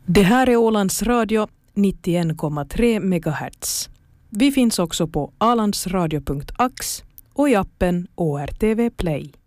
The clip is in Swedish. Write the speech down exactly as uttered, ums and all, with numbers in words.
Det här är Ålands Radio nittioen komma tre megahertz. Vi finns också på alandsradio punkt ax och i appen O R T V Play.